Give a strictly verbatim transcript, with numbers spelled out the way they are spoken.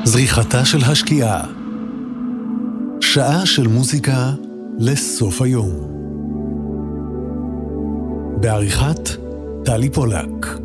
זריחתה של השקיעה. שעה של מוזיקה לסוף היום. בעריכת טלי פולק.